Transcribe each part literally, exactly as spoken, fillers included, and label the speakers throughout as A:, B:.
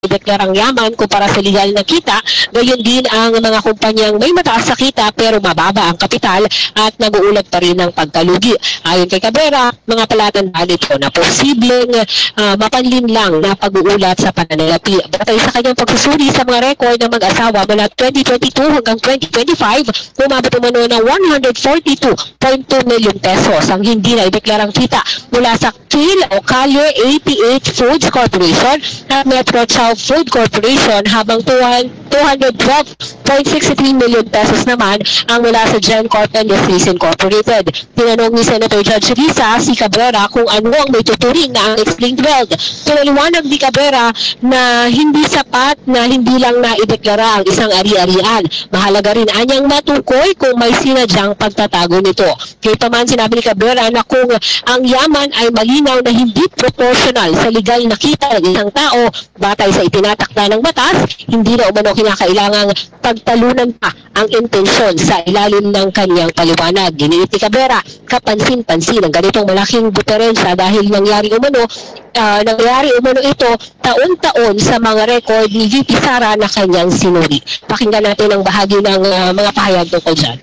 A: deklarang yaman kumpara sa legal na kita, gayon din ang mga kumpanyang may mataas na kita pero mababa ang kapital at nag-uulat pa rin ng pagkalugi. Ayon kay Cabrera, mga palatandaan ito na posibleng uh, mapanlinlang na pag-uulat sa pananalapi. Batay sa kanyang pagsusuri sa mga rekord ng mag-asawa mula twenty twenty-two hanggang twenty twenty-five, umabot umano ng one hundred forty-two point two million pesos ang hindi na ideklarang kita mula sa K I L o Kalye A P H Foods Corporation at Metro Chow Food Corporation, habang two hundred twelve point six three million pesos naman ang mula sa GenCorp Industries Incorporated. Tinanong ni Senator Judge Risa si Cabrera kung ano ang may tuturing na unexplained wealth. Pinaliwanag ni Cabrera na hindi sapat na hindi lang naideklara ang isang ari-arian. Mahalaga rin anyang matukoy kung may sinadyang pagtatago nito. Kaypaman sinabi ni Cabrera na kung ang yaman ay malinaw na hindi proportional sa legal na kita ng isang tao batay sa itinatakda ng batas, hindi na umano kinakailangang pagtalunan pa ang intensyon sa ilalim ng kanyang paliwanag. Giniit ni Cabrera, kapansin-pansin ang ganitong malaking diferensya dahil nangyari umano uh, nangyari umano ito taon-taon sa mga record ni V P Sara na kanyang sinuri. Pakinggan natin ang bahagi ng uh, mga pahayag tungkol dyan.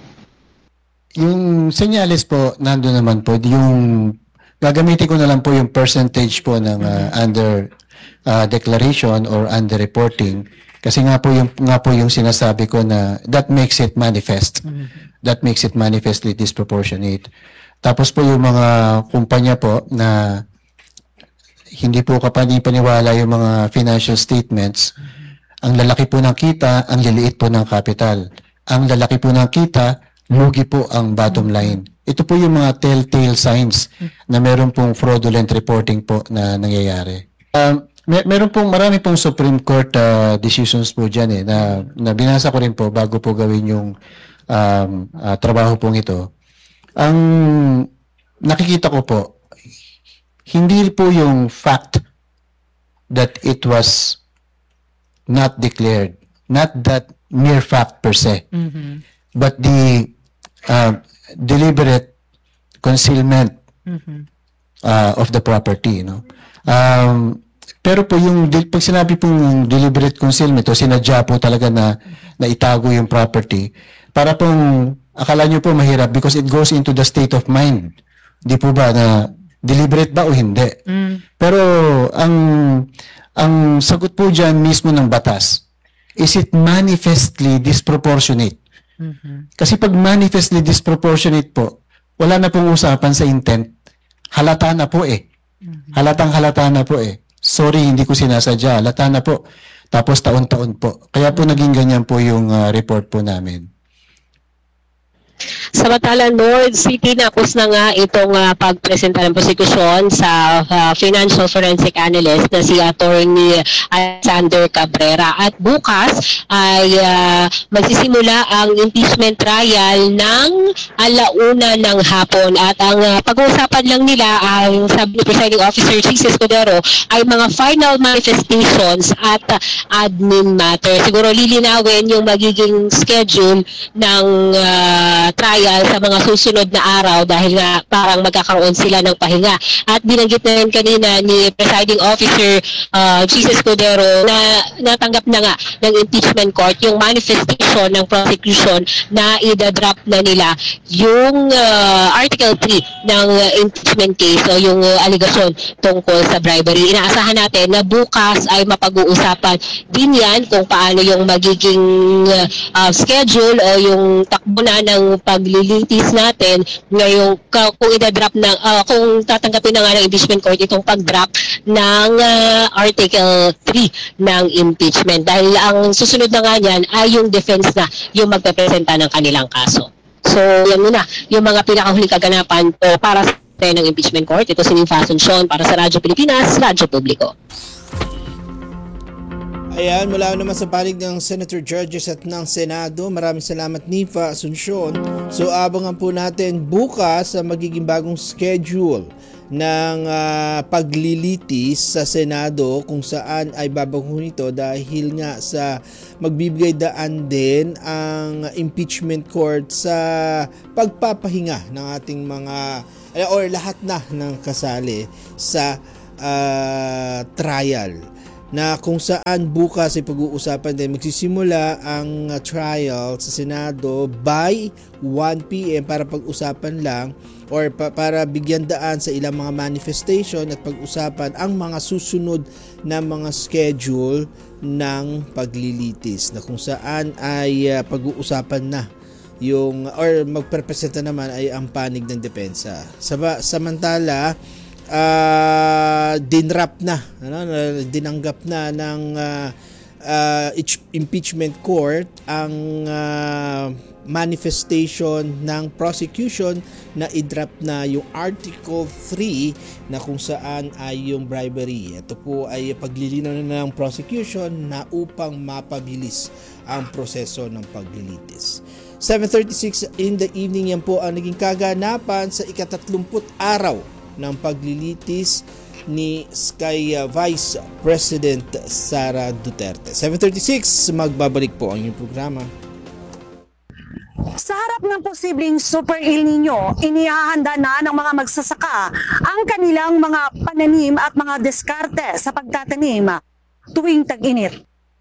B: Yung senyales po, nando naman po, yung gagamitin ko na lang po yung percentage po ng uh, under uh, declaration or under reporting. Kasi nga po yung nga po yung sinasabi ko na that makes it manifest. Mm-hmm. That makes it manifestly disproportionate. Tapos po yung mga kumpanya po na hindi po kapani-paniwala yung mga financial statements, mm-hmm. ang lalaki po ng kita, ang liliit po ng capital. Ang lalaki po ng kita, lugi po ang bottom line. Ito po yung mga telltale signs na meron pong fraudulent reporting po na nangyayari. Um, Mer meron pong marami pong Supreme Court uh, decisions po dyan eh, na, na binasa ko rin po bago po gawin yung um, uh, trabaho pong ito. Ang nakikita ko po, hindi po yung fact that it was not declared, not that mere fact per se, mm-hmm. but the uh, deliberate concealment mm-hmm. uh, of the property. No? Um, Pero po yung, pag sinabi pong deliberate concealment o sinadya po talaga na, na itago yung property, para pong, akala nyo po mahirap because it goes into the state of mind. Di po ba na deliberate ba o hindi? Mm. Pero ang, ang sagot po dyan mismo ng batas, is it manifestly disproportionate? Mm-hmm. Kasi pag manifestly disproportionate po, wala na pong usapan sa intent. Halata na po eh. Mm-hmm. Halatang halata na po eh. Sorry, hindi ko sinasadya. Lata na po. Tapos taon-taon po. Kaya po naging ganyan po yung uh, report po namin.
A: Samantala, North City napos na nga itong uh, pagpresenta ng prosekusyon sa uh, financial forensic analyst na si Attorney Alexander Cabrera. At bukas ay uh, magsisimula ang impeachment trial ng alauna ng hapon. At ang uh, pag-uusapan lang nila, ang sabi ni Presiding Officer Jesus Escudero, ay mga final manifestations at uh, admin matter. Siguro lilinawin yung magiging schedule ng uh, trial sa mga susunod na araw dahil nga parang magkakaroon sila ng pahinga. At binanggit na rin kanina ni Presiding Officer uh, Jesus Escudero na natanggap na nga ng impeachment court yung manifestation ng prosecution na idadrop na nila yung uh, Article three ng uh, impeachment case o yung uh, aligasyon tungkol sa bribery. Inaasahan natin na bukas ay mapag-uusapan din yan kung paano yung magiging uh, uh, schedule o yung takbo na ng paglilitis natin ngayong kung i-drop na uh, kung tatanggapin na nga ng impeachment court itong pag-drop ng uh, Article three ng impeachment dahil ang susunod na nga niyan ay yung defense na yung magpepresenta ng kanilang kaso. So yan muna yung mga pinakahuling kaganapan po para sa ng impeachment court. Ito si Nifa Asuncion para sa Radyo Pilipinas, Radyo Publiko.
C: Ayan, mula naman sa panig ng Senator Judges at ng Senado. Maraming salamat, Nifa Asuncion. So abangan po natin bukas sa magiging bagong schedule ng uh, paglilitis sa Senado kung saan ay babaguhin ito dahil nga sa magbibigay daan din ang impeachment court sa pagpapahinga ng ating mga or lahat na ng kasali sa uh, trial. na kung saan bukas ay pag-uusapan din. Magsisimula ang uh, trial sa Senado by one p.m. para pag-usapan lang or pa- para bigyan daan sa ilang mga manifestation at pag-usapan ang mga susunod na mga schedule ng paglilitis na kung saan ay uh, pag-uusapan na yung or magprepresenta naman ay ang panig ng depensa. Saba, samantala uh, dinrap na ano, dinanggap na ng uh, uh, impeachment court ang uh, manifestation ng prosecution na i-drop na yung Article three na kung saan ay yung bribery. Ito po ay paglilinaw na ng prosecution na upang mapabilis ang proseso ng paglilitis. seven thirty-six in the evening, yan po ang naging kaganapan sa ikatatlumput araw ng paglilitis ni kay uh, Vice President Sara Duterte. seven thirty-six, magbabalik po ang inyong programa.
D: Sa harap ng posibleng Super El Nino, inihahanda na ng mga magsasaka ang kanilang mga pananim at mga diskarte sa pagtatanim tuwing tag-init.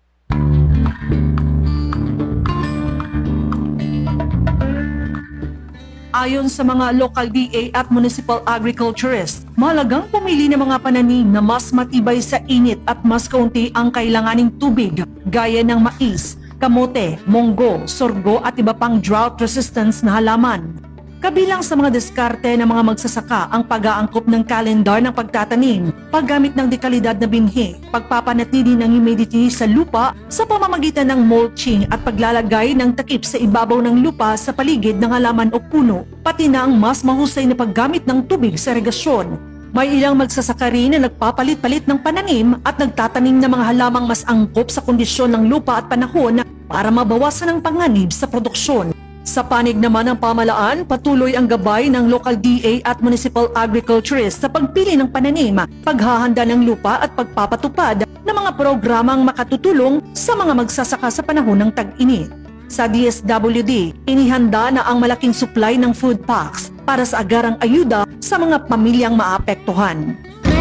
D: Ayon sa mga local D A at municipal agriculturists, mahalagang pumili ng mga pananim na mas matibay sa init at mas kaunti ang kailanganing tubig, gaya ng mais, kamote, monggo, sorgo at iba pang drought resistance na halaman. Kabilang sa mga diskarte ng mga magsasaka ang pag-aangkop ng kalendar ng pagtatanim, paggamit ng dekalidad na binhi, pagpapanatili ng humidity sa lupa sa pamamagitan ng mulching at paglalagay ng takip sa ibabaw ng lupa sa paligid ng halaman o puno, pati na ang mas mahusay na paggamit ng tubig sa irigasyon. May ilang magsasaka rin na nagpapalit-palit ng pananim at nagtatanim ng mga halamang mas angkop sa kondisyon ng lupa at panahon para mabawasan ang panganib sa produksyon. Sa panig naman ng pamalaan, patuloy ang gabay ng local D A at municipal agriculturists sa pagpili ng pananim, paghahanda ng lupa at pagpapatupad ng mga programang makatutulong sa mga magsasaka sa panahon ng tag-init. Sa D S W D, inihanda na ang malaking supply ng food packs para sa agarang ayuda sa mga pamilyang maapektuhan.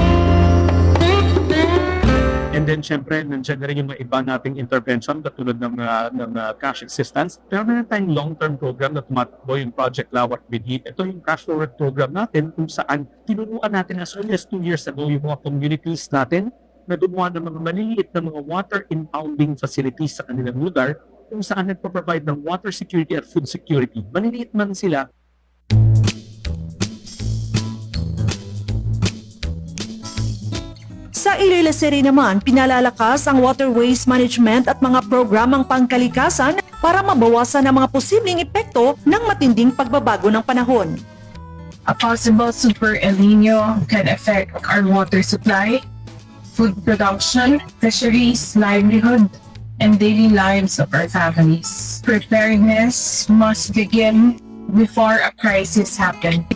E: And then, syempre, nandiyan na rin yung mga iba nating intervention katulad ng, uh, ng uh, cash assistance. Pero meron tayong long-term program na tumatakbo yung Project Lawak Binhi. Ito yung cash forward program natin kung saan tinuruan natin as early as two years ago yung mga communities natin na gumawa ng mga maliliit na mga water impounding facilities sa kanilang lugar kung saan nagpo-provide ng water security at food security. Maliliit man sila,
D: Sa Iloilo naman, pinalalakas ang waterways management at mga programang pangkalikasan para mabawasan ang mga posibleng epekto ng matinding pagbabago ng panahon.
F: A possible Super El Nino can affect our water supply, food production, fisheries, livelihood, and daily lives of our families. Preparedness must begin before a crisis happens.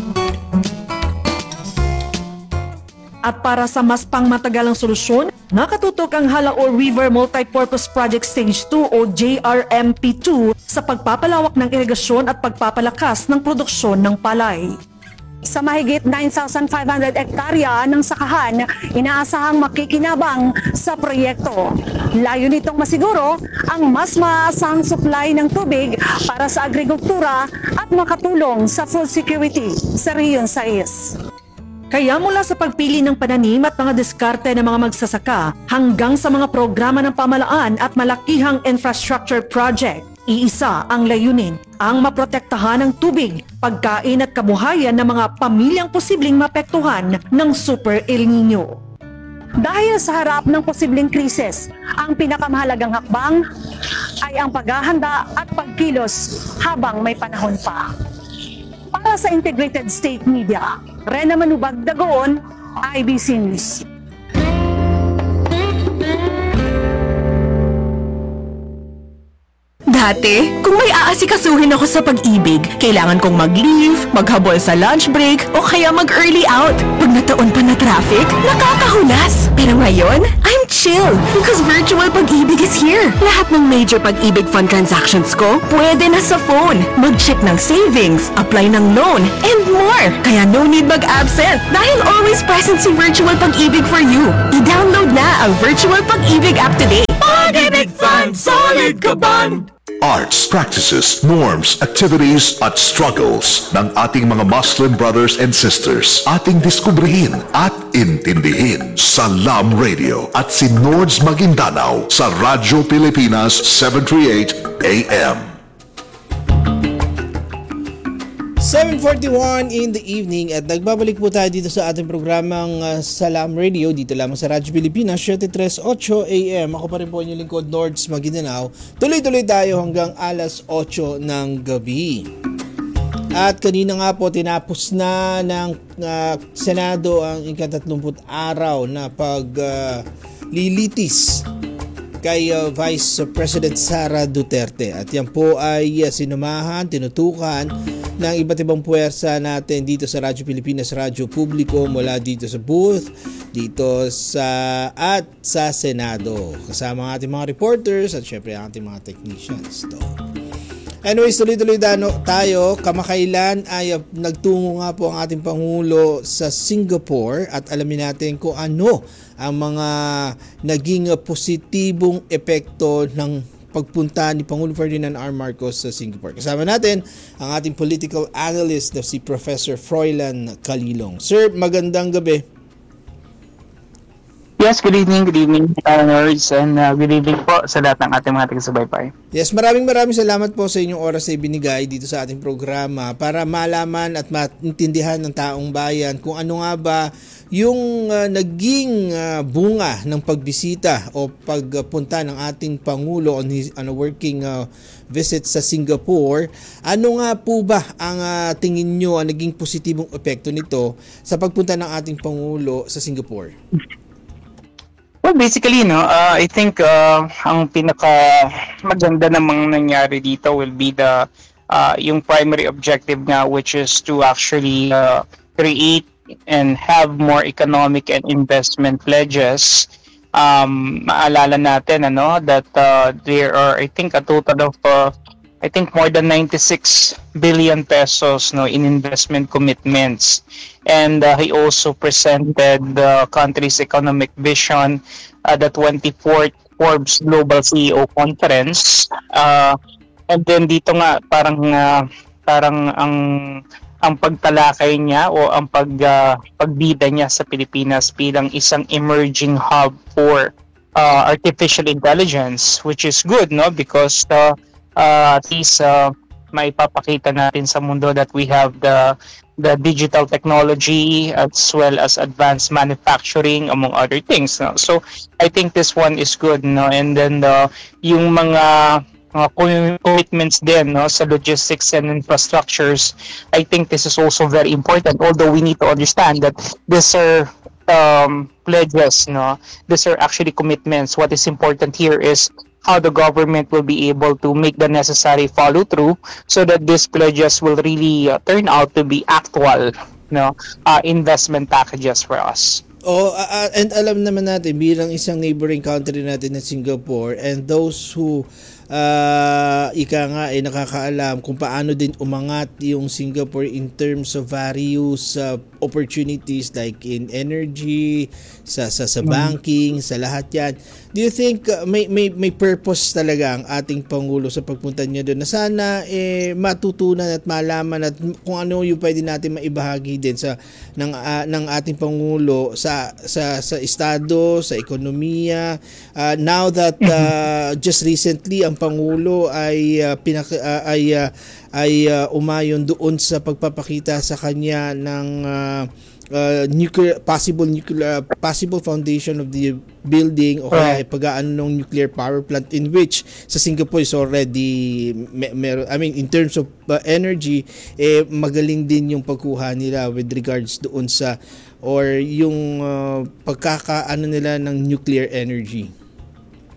D: At para sa mas pangmatagalang solusyon, nakatutok ang Halao River Multipurpose Project Stage two o J R M P two sa pagpapalawak ng irigasyon at pagpapalakas ng produksyon ng palay. Sa mahigit nine thousand five hundred hektarya ng sakahan, inaasahang makikinabang sa proyekto. Layo nitong masiguro ang mas maasahang supply ng tubig para sa agrikultura at makatulong sa food security sa Region six. Kaya mula sa pagpili ng pananim at mga diskarte ng mga magsasaka hanggang sa mga programa ng pamalaan at malakihang infrastructure project, iisa ang layunin, ang maprotektahan ng tubig, pagkain at kabuhayan ng mga pamilyang posibleng mapektuhan ng Super El Nino. Dahil sa harap ng posibleng krisis, ang pinakamahalagang hakbang ay ang paghahanda at pagkilos habang may panahon pa. Para sa Integrated State Media, Rena Manubag, Dagoon, I B C News.
G: Dati, kung may aasikasuhin ako sa pag-ibig, kailangan kong mag-leave, maghabol sa lunch break, o kaya mag-early out. Pag nataon pa na traffic, nakakahulas. Pero ngayon, I'm chill because virtual pag-ibig is here. Lahat ng major pag-ibig fund transactions ko, pwede na sa phone. Mag-check ng savings, apply ng loan, and more. Kaya no need mag-absent dahil always present si virtual pag-ibig for you. I-download na ang virtual pag-ibig app today.
H: Pag-ibig Fund, solid ka band!
I: Arts, practices, norms, activities at struggles ng ating mga Muslim brothers and sisters. Ating diskubrihin at intindihin sa Lam Radio at si Nords Maguindanao sa Radyo Pilipinas seven thirty-eight A M.
C: seven forty-one in the evening at nagbabalik po tayo dito sa ating programang uh, Salam Radio dito lamang sa Radyo Pilipinas seven thirty-eight A M. Ako pa rin po inyong lingkod, Nords Maguindanao. Tuloy-tuloy tayo hanggang alas eight ng gabi. At kanina nga po tinapos na ng uh, Senado ang ika-tatlumput araw na paglilitis uh, kay uh, Vice President Sara Duterte. At yan po ay uh, sinumahan, tinutukan ng iba't ibang puwersa natin dito sa Radyo Pilipinas, Radyo Publiko, mula dito sa booth, dito sa at sa Senado. Kasama ang ating mga reporters at syempre ang ating mga technicians. So, anyways, tuloy-tuloy tayo. Kamakailan ay uh, nagtungo nga po ang ating Pangulo sa Singapore at alamin natin kung ano ang mga naging uh, positibong epekto ng pagpunta ni Pangulo Ferdinand R. Marcos sa Singapore. Kasama natin ang ating political analyst na si Professor Froilan Calilong. Sir, magandang gabi.
J: Yes, good evening, good evening, uh, nerds, and uh, good evening po sa lahat ng ating mga taga-subaybay.
C: Yes, maraming maraming salamat po sa inyong oras na ibinigay dito sa ating programa para malaman at maintindihan ng taong bayan kung ano nga ba yung uh, naging uh, bunga ng pagbisita o pagpunta ng ating Pangulo on his on a working uh, visit sa Singapore. Ano nga po ba ang uh, tingin nyo ang naging positibong epekto nito sa pagpunta ng ating Pangulo sa Singapore?
J: Well, basically, no, uh, I think uh, ang pinaka maganda namang nangyari dito will be the uh, yung primary objective nga, which is to actually uh, create and have more economic and investment pledges. Um, maalala natin ano that uh, there are, I think, a total of uh, I think more than ninety-six billion pesos no in investment commitments. And uh, he also presented the country's economic vision at the twenty-fourth Forbes Global C E O Conference. Uh, and then dito nga parang uh, parang ang ang pagtalakay niya o ang pag uh, pagbida niya sa Pilipinas bilang isang emerging hub for uh, artificial intelligence, which is good, no, because uh, uh, at least uh, maipapakita natin sa mundo that we have the the digital technology as well as advanced manufacturing, among other things, no? So I think this one is good, no? And then the yung mga uh, commitments din, no, sa logistics and infrastructures, I think this is also very important, although we need to understand that these are um, pledges, no? These are actually commitments. What is important here is how the government will be able to make the necessary follow through so that these pledges will really uh, turn out to be actual, no, uh, investment packages for us.
C: Oh, uh, and alam naman natin bilang isang neighboring country natin na Singapore, and those who uh, ika nga ay nakakaalam kung paano din umangat yung Singapore in terms of various uh, opportunities like in energy, sa sa, sa banking, sa lahat yan. Do you think uh, may may may purpose talaga ang ating Pangulo sa pagpunta niya doon na sana eh matutunan at malaman at kung ano yung pwede natin maibahagi din sa ng uh, ng ating Pangulo sa sa sa estado, sa ekonomiya, uh, now that uh, just recently ang Pangulo ay uh, pinaka, uh, ay uh, ay uh, umayon doon sa pagpapakita sa kanya ng uh, uh, nuclear possible nuclear possible foundation of the building o kaya pag-aano ng nuclear power plant, in which sa Singapore is already me- mer- I mean in terms of uh, energy eh magaling din yung pagkuha nila with regards doon sa or yung uh, pagkakaano nila ng nuclear energy.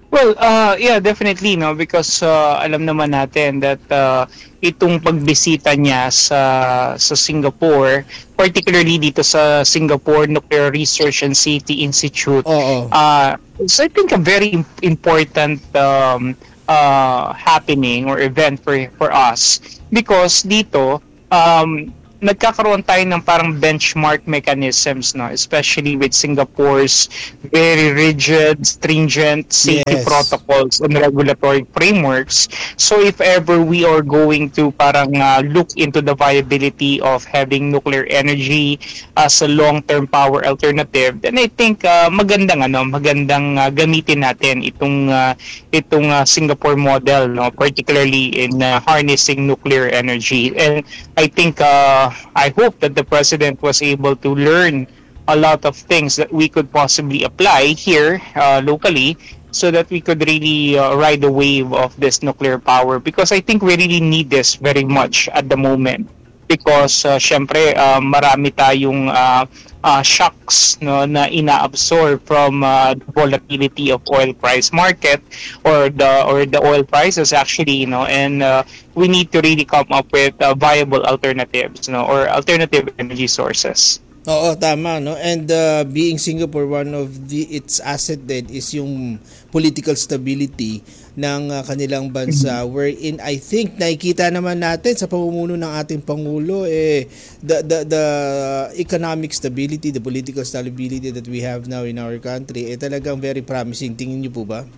J: Well, uh, yeah, definitely, no, because uh, alam naman natin that uh, itong pagbisita niya sa sa Singapore, particularly dito sa Singapore Nuclear Research and Safety Institute,
C: Oo.
J: uh, so I think a very im- important um, uh, happening or event for for us because dito um, nagkakaroon tayo ng parang benchmark mechanisms, no, especially with Singapore's very rigid, stringent safety
C: Yes.
J: protocols and regulatory frameworks. So if ever we are going to parang uh, look into the viability of having nuclear energy as a long-term power alternative, then I think uh, magandang ano, magandang uh, gamitin natin itong uh, itong uh, Singapore model, no, particularly in uh, harnessing nuclear energy. And I think uh, I hope that the president was able to learn a lot of things that we could possibly apply here uh, locally so that we could really uh, ride the wave of this nuclear power, because I think we really need this very much at the moment, because uh, syempre uh, marami tayong uh, uh, shocks, no, na ina-absorb from uh, the volatility of oil price market or the or the oil prices actually, you know, and uh, we need to really come up with uh, viable alternatives, you know, or alternative energy sources.
C: Oo, tama, no? And uh, being Singapore, one of the its asset din is yung political stability ng uh, kanilang bansa, wherein I think nakikita naman natin sa pamumuno ng ating Pangulo, eh, the, the, the economic stability, the political stability that we have now in our country, eh, talagang very promising. Tingin niyo po ba?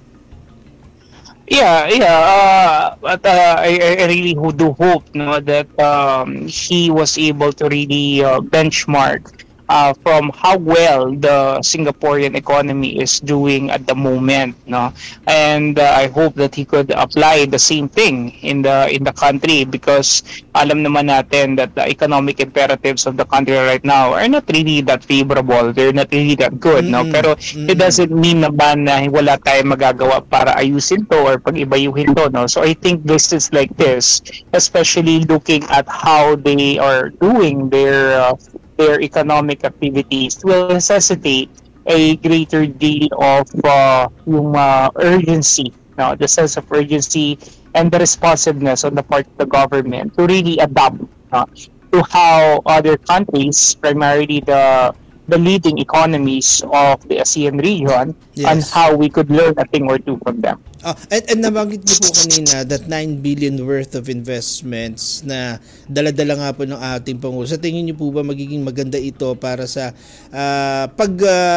J: Yeah, yeah. Uh, but uh, I, I really do hope, no, that um, he was able to really uh, benchmark uh, from how well the Singaporean economy is doing at the moment, no, and uh, I hope that he could apply the same thing in the in the country, because alam naman natin that the economic imperatives of the country right now are not really that favorable. They're not really that good, no.
C: Mm-mm.
J: Pero it doesn't mean na ba na wala tayong magagawa para ayusin to or pag-ibayuhin to, no. So I think this is like this, especially looking at how they are doing their uh, their economic activities, will necessitate a greater deal of uh, yung uh, urgency, no, the sense of urgency and the responsiveness on the part of the government to really adapt uh, to how other countries, primarily the the leading economies of the ASEAN region,
C: Yes.
J: and how we could learn a thing or two from them.
C: Ah, and, and nabanggit niyo po kanina that nine billion worth of investments na dala-dala nga po ng ating Pangulo. Sa tingin niyo po ba magiging maganda ito para sa ah, pag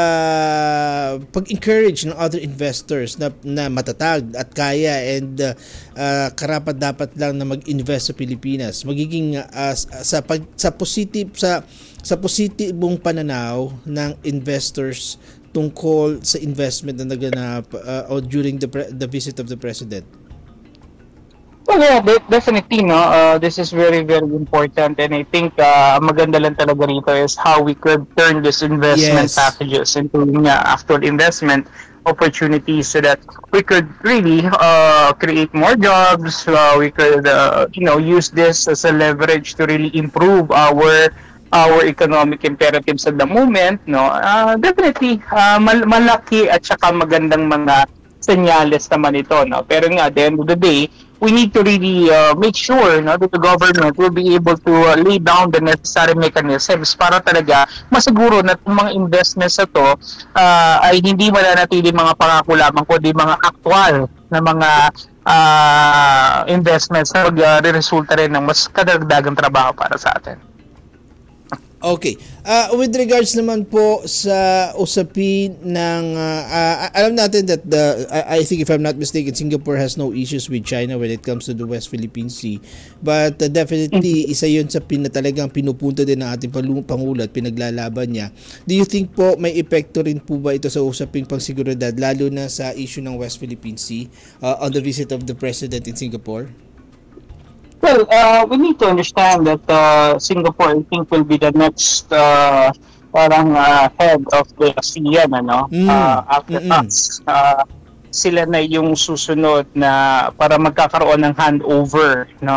C: ah, pag-encourage ng other investors na, na matatag at kaya and uh, uh, karapat dapat lang na mag-invest sa Pilipinas? Magiging ah, sa pag, sa positive sa sa positibong pananaw ng investors tungkol sa investment na naganap uh, or during the pre- the visit of the president?
J: Well, yeah, de- definitely, no. Uh, this is very, very important, and I think uh, maganda lang talaga rito is how we could turn this investment
C: Yes.
J: packages into uh, actual investment opportunities, so that we could really uh, create more jobs. Uh, we could, uh, you know, use this as a leverage to really improve our our economic imperatives at the moment, no. Uh, definitely uh, mal- malaki at saka magandang mga senyales naman ito, no. Pero nga, at the end of the day, we need to really uh, make sure, no, that the government will be able to uh, lay down the necessary mechanisms para talaga masiguro na itong mga investments na to uh, ay hindi mananatili mga pangako lamang, kundi mga actual na mga uh, investments na mag-resulta rin ng mas kadagdagang trabaho para sa atin.
C: Okay. Uh, with regards naman po sa usapin ng uh, uh, alam natin that the I, I think if I'm not mistaken, Singapore has no issues with China when it comes to the West Philippine Sea. But uh, definitely isa 'yun sa pin na talagang pinupunta din ng ating Pangulo at pinaglalaban niya. Do you think po may epekto rin po ba ito sa usaping pangseguridad, lalo na sa issue ng West Philippine Sea uh, on the visit of the president in Singapore?
J: Well, uh, we need to understand that uh, Singapore, I think, will be the next uh, parang uh, head of the ASEAN, ano?
C: Mm.
J: Uh, after
C: Mm-mm.
J: us. Uh, sila na yung susunod na para magkakaroon ng handover, no?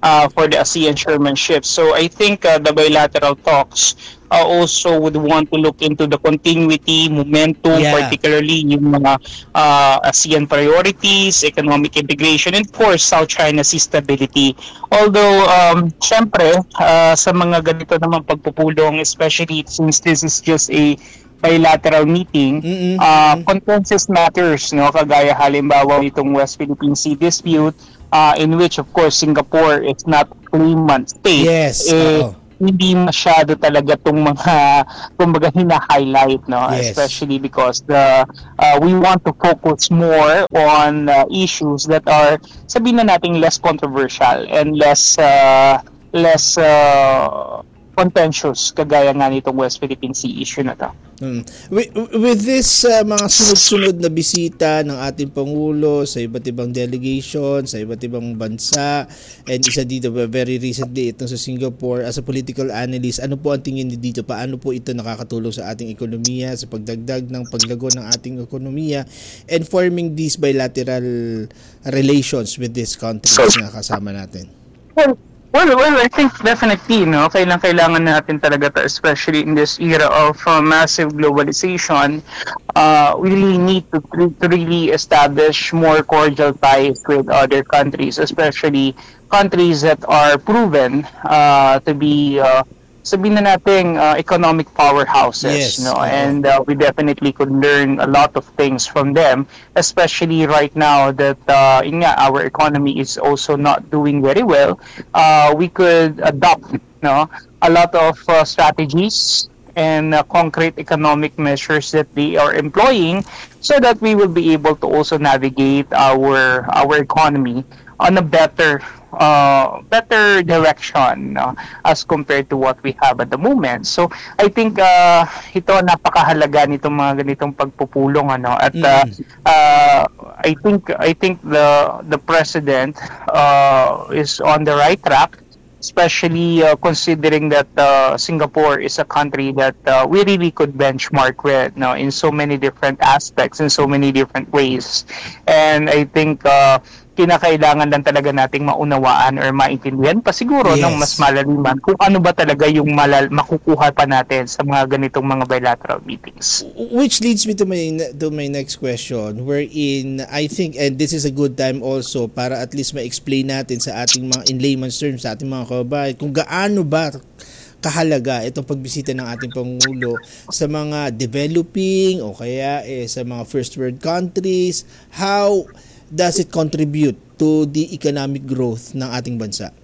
J: uh, for the ASEAN chairmanship. So I think uh, the bilateral talks uh, also would want to look into the continuity, momentum,
C: Yeah.
J: particularly yung mga uh, ASEAN priorities, economic integration, and of course, South China Sea stability. Although, um, syempre, uh, sa mga ganito naman pagpupulong, especially since this is just a bilateral meeting,
C: Mm-mm.
J: uh, consensus matters, no? Kagaya halimbawa itong West Philippine Sea dispute, uh, in which of course Singapore is not claimant state.
C: Yes,
J: Eh,
C: oo.
J: hindi masyado talaga itong mga kumbaga hina-highlight, no?
C: Yes.
J: Especially because the uh, we want to focus more on uh, issues that are, sabihin na natin, less controversial and less uh, less uh, contentious, kagaya nga nitong West Philippine Sea issue na to.
C: Mm. With, with this uh, mga sunod-sunod na bisita ng ating Pangulo sa iba't ibang delegation, sa iba't ibang bansa, and isa dito very recently itong sa Singapore, as a political analyst, ano po ang tingin niyo dito? Paano po ito nakakatulong sa ating ekonomiya, sa pagdagdag ng paglago ng ating ekonomiya, and forming these bilateral relations with these countries na kasama natin?
J: Well, well, well, I think definitely, no, kailangan kailangan natin talaga, to, especially in this era of uh, massive globalization, uh, we really need to, to really establish more cordial ties with other countries, especially countries that are proven uh, to be, uh, sabihin na natin, uh, economic powerhouses,
C: Yes.
J: no,
C: Oo.
J: and uh, we definitely could learn a lot of things from them, especially right now that uh, yun nga, our economy is also not doing very well. Uh, we could adopt, no, a lot of uh, strategies and uh, concrete economic measures that they are employing, so that we will be able to also navigate our our economy on a better uh, better direction, no, as compared to what we have at the moment. So I think uh, ito napakahalaga nitong mga ganitong pagpupulong, ano, at uh, uh, I think I think the the president uh, is on the right track, especially uh, considering that uh, Singapore is a country that uh, we really could benchmark with, no, in so many different aspects, in so many different ways. And I think uh, kinakailangan lang talaga nating maunawaan or maintindihan pa siguro
C: Yes.
J: ng mas malaliman kung ano ba talaga yung malal makukuha pa natin sa mga ganitong mga bilateral meetings.
C: Which leads me to my to my next question, wherein I think, and this is a good time also para at least ma-explain natin sa ating mga, in layman's terms, sa ating mga kababayan, kung gaano ba kahalaga itong pagbisita ng ating Pangulo sa mga developing o kaya eh, sa mga first world countries. How does it contribute to the economic growth ng ating bansa?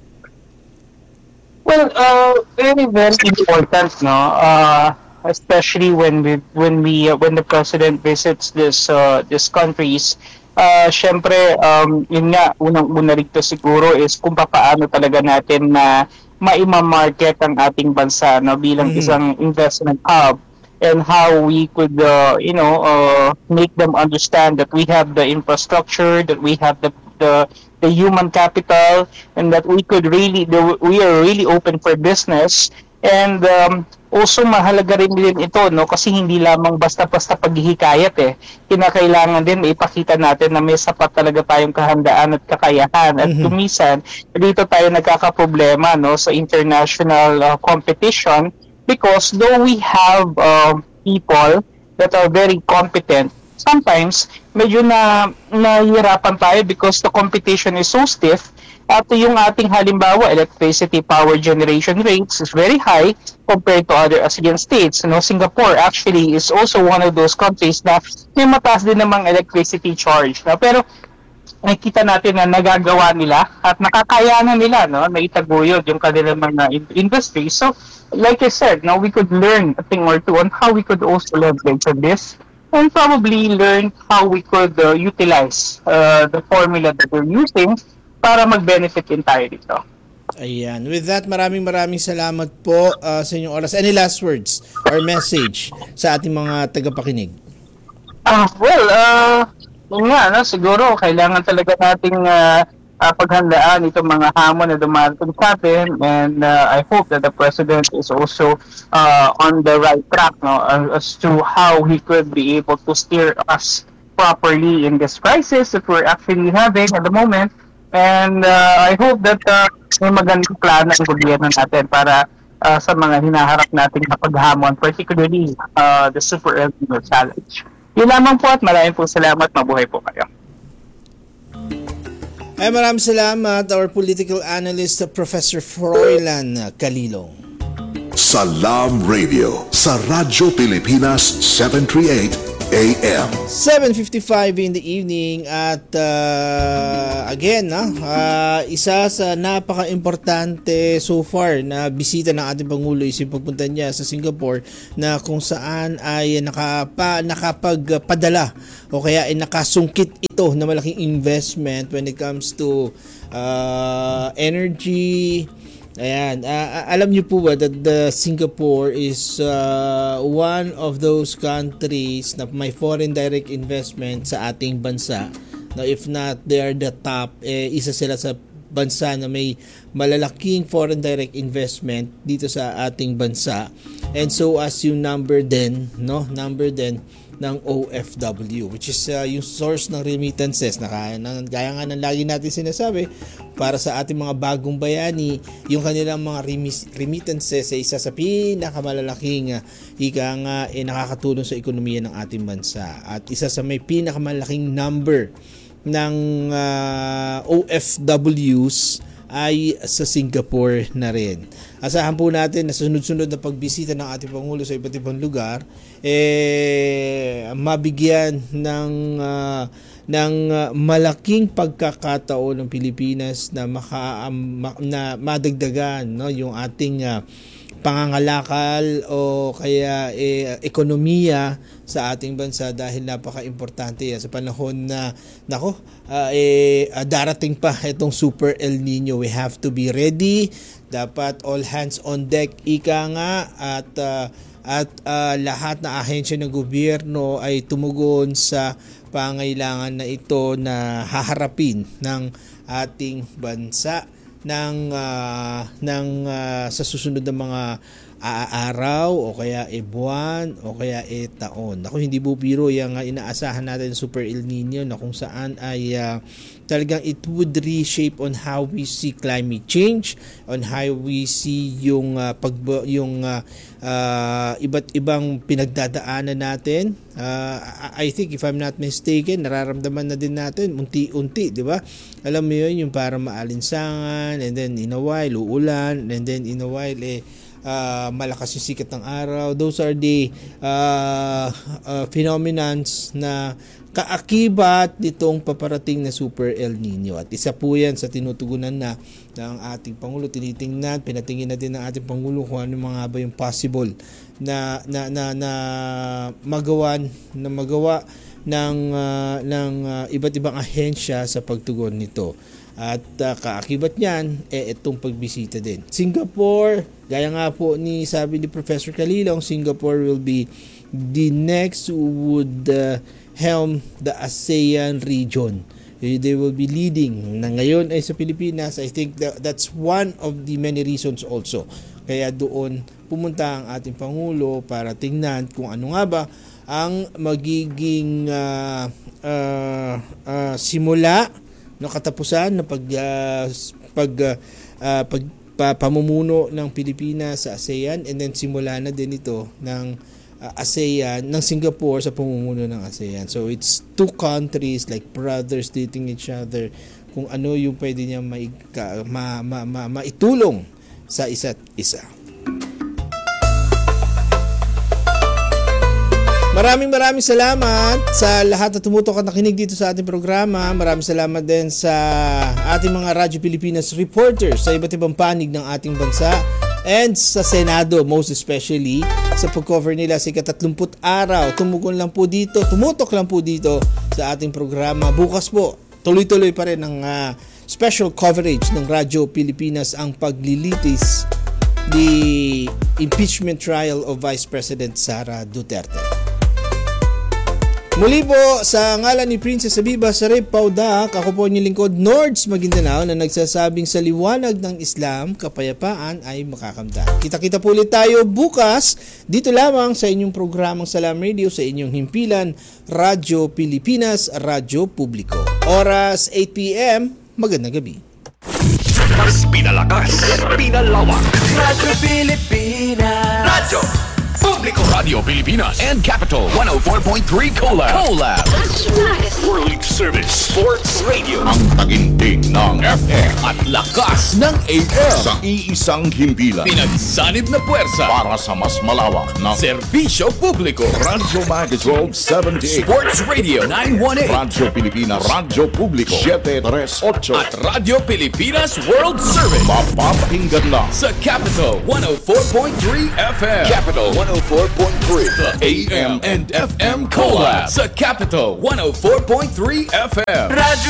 J: Well, uh, very very important, no. Uh, especially when we when we uh, when the president visits this uh, these countries. Uh, syempre, um, yun nga, unang-una rito siguro is kung paano talaga natin na maima-market ang ating bansa, no, bilang
C: Mhm.
J: isang investment hub, and how we could, uh, you know, uh, make them understand that we have the infrastructure, that we have the the, the human capital, and that we could really, the, we are really open for business. And um, also mahalaga rin din ito, no, kasi hindi lamang basta-basta paghihikayat eh. Kinakailangan din ipakita natin na may sapat talaga tayong kahandaan at kakayahan. At
C: Mhm.
J: tumisan, dito tayo nagkakaproblema, no, sa international uh, competition, because though we have uh, people that are very competent, sometimes medyo na nahihirapan tayo because the competition is so stiff. At yung ating halimbawa, electricity power generation rates is very high compared to other ASEAN states. You know, Singapore actually is also one of those countries na may mataas din namang electricity charge. No? Pero nakikita natin na nagagawa nila at nakakayanan nila, no, na itaguyod yung kanilang mga in- industry. So, like I said, no, we could learn a thing or two on how we could also leverage on this, and probably learn how we could uh, utilize uh, the formula that we're using para mag-benefit din tayo dito.
C: Ayan. With that, maraming maraming salamat po uh, sa inyong oras. Any last words or message sa ating mga tagapakinig?
J: Ah, well, uh, yun nga, no, siguro kailangan talaga nating uh, uh, paghandaan itong mga hamon na dumarating sa atin, and uh, I hope that the President is also uh, on the right track, no, as to how he could be able to steer us properly in this crisis that we're actually having at the moment. And uh, I hope that uh, may magandang plano ang gobyerno natin para uh, sa mga hinaharap nating paghamon, particularly uh, the Super El Nino Challenge. Yun lamang po at maraming po salamat. Mabuhay po kayo.
C: Ay maraming salamat, our political analyst, Professor Froilan Calilong.
I: Salam Radio sa Radyo Pilipinas seven thirty-eight A M.
C: seven fifty-five in the evening at uh, again, ah, uh, isa sa napaka-importante so far na bisita ng ating Pangulo is yung pagpunta niya sa Singapore na kung saan ay nakapa, nakapagpadala o kaya ay nakasungkit ito na malaking investment when it comes to uh, energy. Ayan, uh, alam niyo po ba that the Singapore is uh, one of those countries na may foreign direct investment sa ating bansa. Now, if not, they are the top. Eh, isa sila sa bansa na may malalaking foreign direct investment dito sa ating bansa. And so as yung number din, no, number din ng O F W, which is uh, yung source ng remittances na kaya, ng, kaya nga ng lagi natin sinasabi para sa ating mga bagong bayani, yung kanilang mga remis, remittances ay isa sa pinakamalalaking uh, ika nga eh, nakakatulong sa ekonomiya ng ating bansa at isa sa may pinakamalaking number ng uh, O F Ws ay sa Singapore na rin. Asahan po natin na sunod-sunod na pagbisita ng ating Pangulo sa iba't ibang lugar, eh, mabigyan ng, uh, ng uh, malaking pagkakataon ng Pilipinas na, maka, um, na madagdagan, no, yung ating uh, pangangalakal o kaya eh, ekonomiya sa ating bansa dahil napaka-importante yan sa panahon na nako uh, eh, uh, darating pa itong Super El Nino. We have to be ready. Dapat all hands on deck ika nga at uh, at uh, lahat na ahensya ng gobyerno ay tumugon sa pangailangan na ito na haharapin ng ating bansa ng uh, ng uh, sa susunod na mga uh, araw o kaya e buwan o kaya e taon. Ako hindi po biro yung uh, inaasahan natin Super El Nino na kung saan ay uh, talagang it would reshape on how we see climate change, on how we see yung uh, pag yung uh, uh, iba't ibang pinagdadaanan natin. Uh, I think if I'm not mistaken, nararamdaman na din natin unti-unti, di ba? Alam mo yun, yung para maalinsangan, and then in a while uulan, and then in a while eh uh, malakas yung sikat ng araw. Those are the uh, uh, phenomenons na kaakibat nitong paparating na Super El Nino. At isa po yan sa tinutugunan na ng ating Pangulo. Tinitingnan, pinatingin natin ng ating Pangulo kung ano mga ba yung possible na na na, na magawa na magawa ng uh, ng uh, iba't ibang ahensya sa pagtugon nito. At uh, kaakibat niyan eh itong pagbisita din. Singapore, gaya nga po ni sabi ni Professor Calilong, Singapore will be the next who would uh, helm the ASEAN region. They will be leading na ngayon ay sa Pilipinas. I think that that's one of the many reasons also. Kaya doon pumunta ang ating Pangulo para tingnan kung ano nga ba ang magiging uh, uh, uh, simula ng katapusan ng pag uh, pag uh, pag pa, pamumuno ng Pilipinas sa ASEAN, and then simula na din ito ng uh, ASEAN ng Singapore sa pamumuno ng ASEAN. So it's two countries like brothers dating each other, kung ano yung pwede niya maika, ma, ma, ma, maitulong sa isa't isa. Maraming maraming salamat sa lahat na tumutok at nakinig dito sa ating programa. Maraming salamat din sa ating mga Radyo Pilipinas reporters sa iba't ibang panig ng ating bansa and sa Senado, most especially sa pag-cover nila sa ikatatlumput araw. Tumugon lang po dito, tumutok lang po dito sa ating programa. Bukas po, tuloy-tuloy pa rin ang uh, special coverage ng Radyo Pilipinas ang paglilitis the impeachment trial of Vice President Sara Duterte. Muli po, sa ngalan ni Princess Abiba Sarip Paudak, ako po yung lingkod Nords Maguindanao na nagsasabing sa liwanag ng Islam, kapayapaan ay makakamtan. Kita-kita po ulit tayo bukas dito lamang sa inyong programang Salam Radio sa inyong himpilan, Radyo Pilipinas, Radyo Publiko. Oras eight p.m. magandang gabi.
H: Mas pinalakas, pinalawak. Radyo Pilipinas. Radyo Publiko. Radio Pilipinas and Capital one oh four point three Collab. Collab. World Service Sports Radio. Ang taginting ng F M at lakas ng A M. Sa iisang himpilan. Pinagsanib na puwersa para sa mas malawak na serbisyo publiko. Radyo Magazine seventy-eight. Sports Radio nine eighteen. Radyo Pilipinas. Radyo Publiko seven thirty-eight. At Radyo Pilipinas World Service. Mapapakinggan lang sa Capital one oh four point three F M. Capital one oh four point three. The A M and F M Collab sa Capital one oh four point three F M. Radyo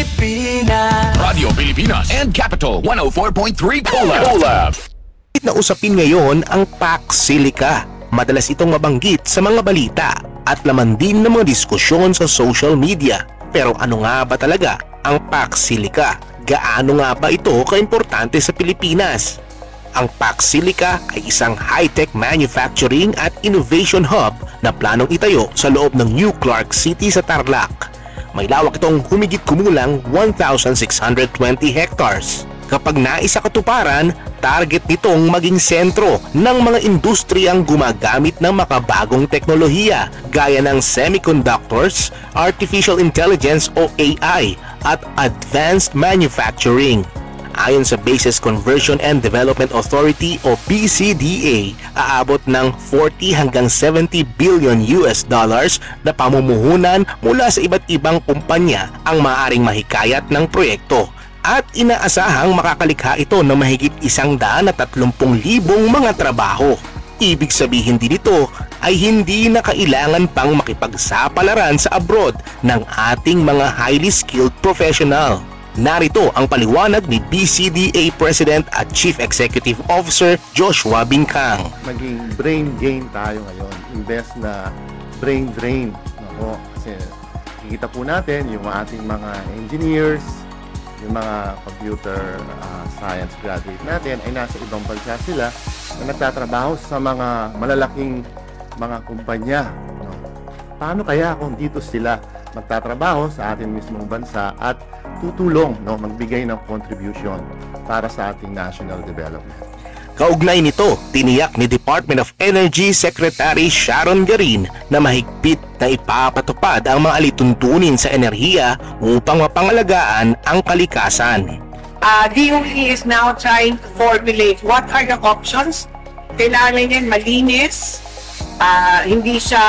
H: Pilipinas. Radio Pilipinas and Capital one oh four point three Collab. Collab.
K: Na usapin ngayon ang Pax Silica. Madalas itong mabanggit sa mga balita at laman din ng mga diskusyon sa social media. Pero ano nga ba talaga ang Pax Silica? Gaano nga ba ito kaimportante sa Pilipinas? Ang Pax Silica ay isang high-tech manufacturing at innovation hub na planong itayo sa loob ng New Clark City sa Tarlac. May lawak itong humigit kumulang one thousand six hundred twenty hectares. Kapag naisa katuparan, target nitong maging sentro ng mga industriyang gumagamit ng makabagong teknolohiya gaya ng semiconductors, artificial intelligence o A I at advanced manufacturing. Ayon sa Bases Conversion and Development Authority o B C D A, aabot ng forty hanggang seventy billion U S dollars na pamumuhunan mula sa iba't ibang kumpanya ang maaaring mahikayat ng proyekto. At inaasahang makakalikha ito ng mahigit isang daan at tatlumpung libong mga trabaho. Ibig sabihin din ito ay hindi na kailangan pang makipagsapalaran sa abroad ng ating mga highly skilled professional. Narito ang paliwanag ni B C D A President at Chief Executive Officer Joshua Bincang.
L: Maging brain gain tayo ngayon, invest na brain drain. Nako, kasi kikita po natin yung ating mga engineers, yung mga computer uh, science graduate natin ay nasa ibang bansa sila na nagtatrabaho sa mga malalaking mga kumpanya. No? Paano kaya kung dito sila magtatrabaho sa ating mismong bansa at tutulong, no, magbigay ng contribution para sa ating national development?
K: Kaugnay nito, tiniyak ni Department of Energy Secretary Sharon Garin na mahigpit na ipapatupad ang mga alituntunin sa enerhiya upang mapangalagaan ang kalikasan.
M: Uh, D O E is now trying to formulate what are the options. Kailangan yan malinis, uh, hindi siya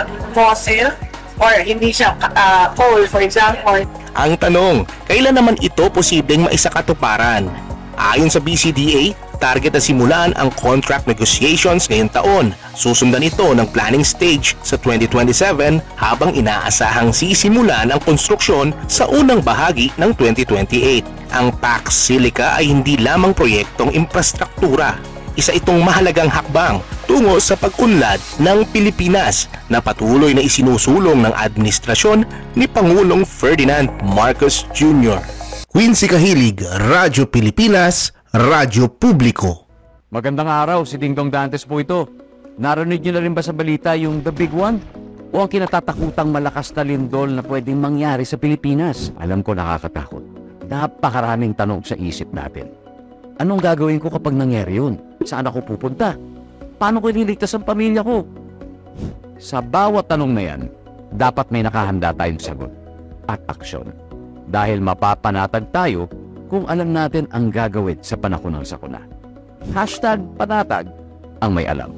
M: fossil, or hindi siya uh, coal, for example.
K: Ang tanong, kailan naman ito posibleng maisakatuparan? Ayon sa B C D A, target na simulan ang contract negotiations ngayong taon. Susundan ito ng planning stage sa twenty twenty-seven habang inaasahang sisimulan ang konstruksyon sa unang bahagi ng twenty twenty-eight. Ang Pax Silica ay hindi lamang proyektong infrastruktura. Isa itong mahalagang hakbang tungo sa pag-unlad ng Pilipinas na patuloy na isinusulong ng administrasyon ni Pangulong Ferdinand Marcos Junior Quincy Kahilig, Radyo Pilipinas, Radyo Publiko.
N: Magandang araw, si Dingdong Dantes po ito. Narinig niyo na rin ba sa balita yung The Big One? O ang kinatatakutang malakas na lindol na pwedeng mangyari sa Pilipinas? Alam ko nakakatakot. Napakaraming tanong sa isip natin. Anong gagawin ko kapag nangyari yun? Saan ako pupunta? Paano ko ililigtas ang pamilya ko? Sa bawat tanong na yan, dapat may nakahanda tayong sagot at aksyon. Dahil mapapanatag tayo kung alam natin ang gagawin sa panahon ng sakuna. Hashtag panatag ang may alam.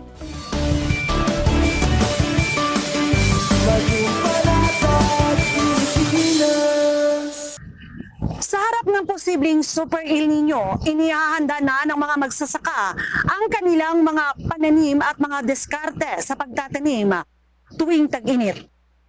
D: Sa harap ng posibleng Super El Nino, inihahanda na ng mga magsasaka ang kanilang mga pananim at mga diskarte sa pagtatanim tuwing tag-init.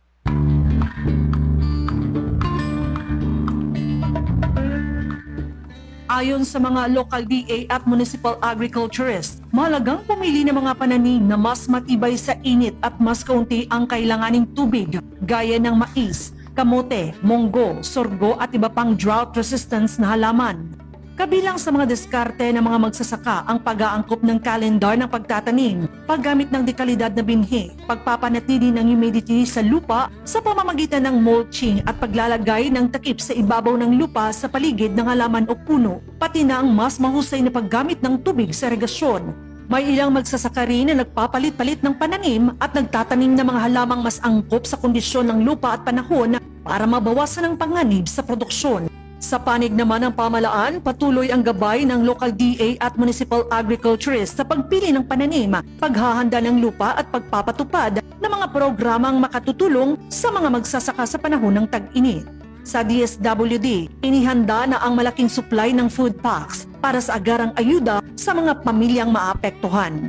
D: Ayon sa mga local D A at municipal agriculturists, mahalagang pumili ng mga pananim na mas matibay sa init at mas kaunti ang kailanganing tubig, gaya ng mais, kamote, munggo, sorgo at iba pang drought resistance na halaman. Kabilang sa mga diskarte ng mga magsasaka ang pag-aangkop ng kalendar ng pagtatanim, paggamit ng dekalidad na binhi, pagpapanatili ng humidity sa lupa sa pamamagitan ng mulching at paglalagay ng takip sa ibabaw ng lupa sa paligid ng halaman o puno, pati na ang mas mahusay na paggamit ng tubig sa irigasyon. May ilang magsasaka rin na nagpapalit-palit ng pananim at nagtatanim ng mga halamang mas angkop sa kondisyon ng lupa at panahon para mabawasan ang panganib sa produksyon. Sa panig naman ng pamalaan, patuloy ang gabay ng local D A at municipal agriculturists sa pagpili ng pananim, paghahanda ng lupa at pagpapatupad ng mga programang makatutulong sa mga magsasaka sa panahon ng tag-init. Sa D S W D, inihanda na ang malaking supply ng food packs para sa agarang ayuda sa mga pamilyang maapektuhan.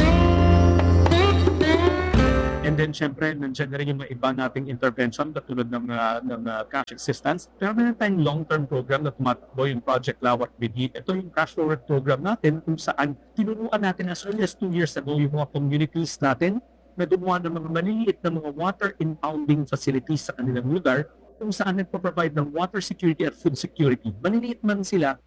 E: And then, syempre, nandiyan na rin yung mga iba nating intervention katulad ng, uh, ng uh, cash assistance. Pero meron tayong long-term program na tumatakbo yung Project Lawak Binhi. Ito yung cash forward program natin kung saan tinuruan natin as early as two years ago yung mga communities natin na gumawa ng mga maliliit na mga water impounding facilities sa kanilang lugar kung saan nagpo-provide ng water security at food security. Maliliit man sila,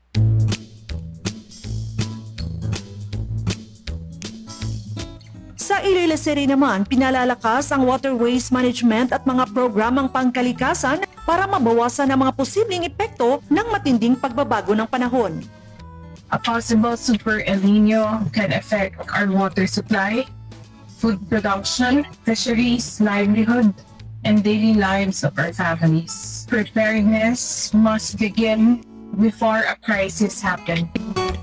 D: Sa Iloilo City naman, pinalalakas ang water waste management at mga programang pangkalikasan para mabawasan ang mga posibleng epekto ng matinding pagbabago ng panahon.
F: A possible Super El Nino can affect our water supply, food production, fisheries, livelihood, and daily lives of our families. Preparedness must begin before a crisis happens.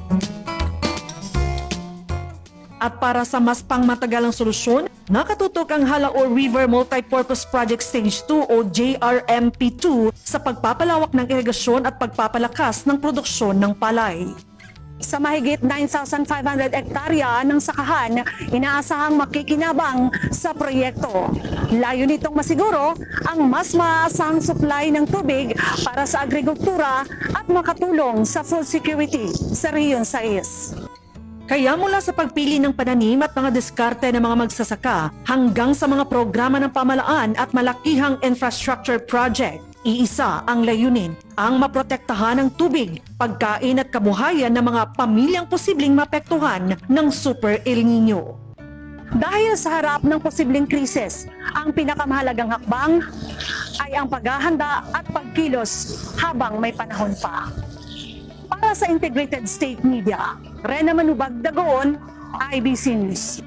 D: At para sa mas pangmatagalang solusyon, nakatutok ang Halaor River Multipurpose Project Stage two o J R M P two sa pagpapalawak ng irigasyon at pagpapalakas ng produksyon ng palay.
O: Sa mahigit nine thousand five hundred hektarya ng sakahan, inaasahang makikinabang sa proyekto. Layo nitong masiguro ang mas maasang supply ng tubig para sa agrikultura at makatulong sa food security sa Region six.
D: Kaya mula sa pagpili ng pananim at mga diskarte ng mga magsasaka hanggang sa mga programa ng pamalaan at malakihang infrastructure project, iisa ang layunin, ang maprotektahan ng tubig, pagkain at kabuhayan ng mga pamilyang posibleng mapektuhan ng Super El Nino.
O: Dahil sa harap ng posibleng krisis, ang pinakamahalagang hakbang ay ang paghahanda at pagkilos habang may panahon pa. Para sa Integrated State Media, Rena Manubag Dagoon, I B C News.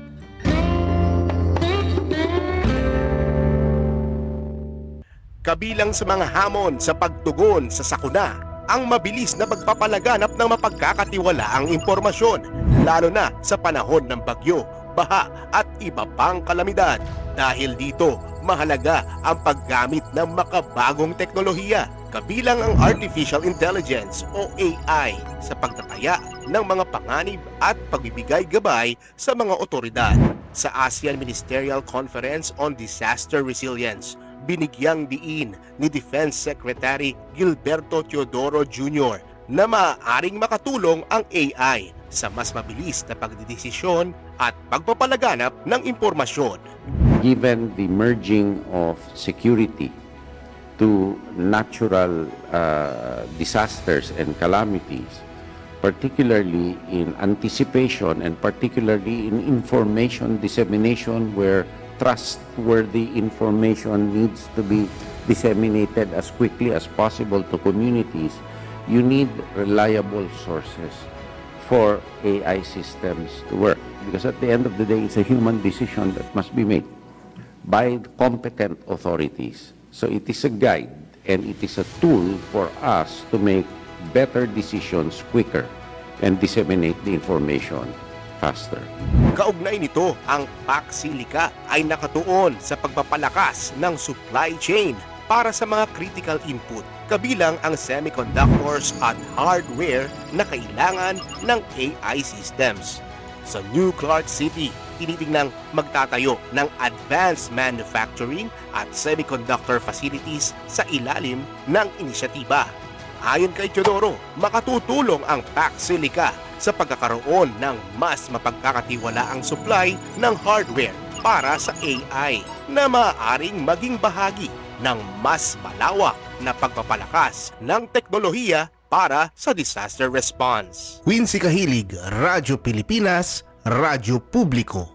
K: Kabilang sa mga hamon sa pagtugon sa sakuna, ang mabilis na pagpapalaganap ng mapagkakatiwalaang impormasyon, lalo na sa panahon ng bagyo, baha at iba pang kalamidad. Dahil dito, mahalaga ang paggamit ng makabagong teknolohiya, kabilang ang Artificial Intelligence o A I sa pagtataya ng mga panganib at pagbibigay gabay sa mga otoridad. Sa ASEAN Ministerial Conference on Disaster Resilience, binigyang diin ni Defense Secretary Gilberto Teodoro Junior na maaaring makatulong ang A I sa mas mabilis na pagdidesisyon at pagpapalaganap ng impormasyon.
P: Given the merging of security to natural uh, disasters and calamities, particularly in anticipation and particularly in information dissemination where trustworthy information needs to be disseminated as quickly as possible to communities, you need reliable sources for A I systems to work. Because at the end of the day, it's a human decision that must be made by competent authorities. So it is a guide and it is a tool for us to make better decisions quicker and disseminate the information faster.
K: Kaugnay nito, ang PAC-Silica ay nakatuon sa pagpapalakas ng supply chain para sa mga critical input, kabilang ang semiconductors at hardware na kailangan ng A I systems. Sa New Clark City, tinitingnang magtatayo ng advanced manufacturing at semiconductor facilities sa ilalim ng inisyatiba. Ayon kay Teodoro, makatutulong ang PAC-Silica sa pagkakaroon ng mas mapagkakatiwalaang supply ng hardware para sa A I na maaaring maging bahagi ng mas malawak na pagpapalakas ng teknolohiya para sa disaster response.
Q: Quincy Kahilig, Radyo Pilipinas, Radyo Publiko.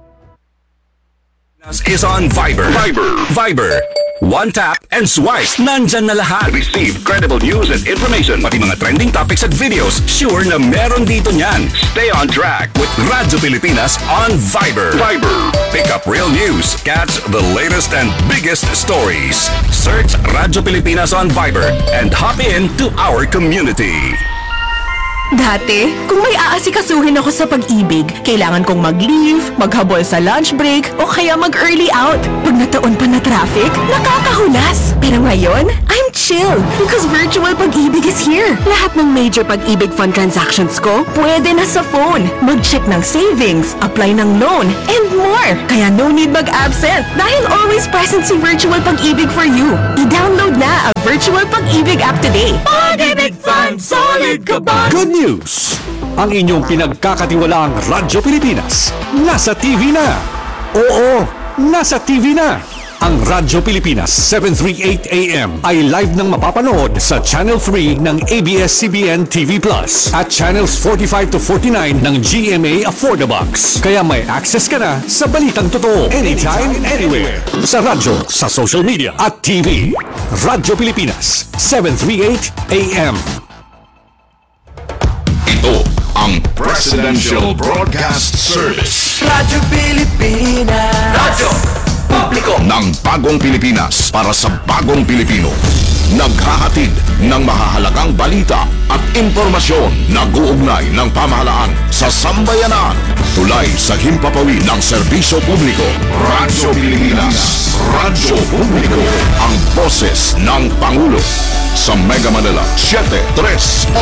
H: Is on Viber. Viber. Viber. One tap and swipe. Nandyan na lahat. Receive credible news and information. Pati mga trending topics at videos. Sure na meron dito niyan. Stay on track with Radyo Pilipinas on Viber. Viber. Pick up real news. Catch the latest and biggest stories. Search Radyo Pilipinas on Viber and hop in to our community.
G: Dati, kung may aasikasuhin ako sa pag-ibig, kailangan kong mag-leave, maghabol sa lunch break, o kaya mag-early out. Pag nataon pa na traffic, nakakahulas. Pero ngayon, I'm chill because virtual pag-ibig is here. Lahat ng major pag-ibig fund transactions ko, pwede na sa phone. Mag-check ng savings, apply ng loan, and more. Kaya no need mag-absent dahil always present si virtual pag-ibig for you. I-download na ang virtual pag-ibig app today. Pag-ibig Fund, solid ka ba?
H: Good news! Ang inyong pinagkakatiwalaang Radyo Pilipinas nasa T V na. Oo, nasa T V na. Ang Radyo Pilipinas seven thirty-eight A M ay live nang mapapanood sa Channel three ng A B S C B N T V Plus at Channels forty-five to forty-nine ng G M A Affordabox. Kaya may access ka na sa balitang totoo anytime, anywhere. Sa radyo, sa social media at T V. Radyo Pilipinas seven thirty-eight A M. Ito ang Presidential Broadcast Service.
R: Radyo Pilipinas. Radyo Publiko
H: ng bagong Pilipinas para sa bagong Pilipino. Naghahatid ng mahahalagang balita at impormasyon na guugnay ng pamahalaan sa sambayanan. Tulay sa himpapawid ng serbisyo publiko. Radyo Pilipinas. Radyo Publiko. Ang boses ng Pangulo. Sa Mega Manila, seven three eight.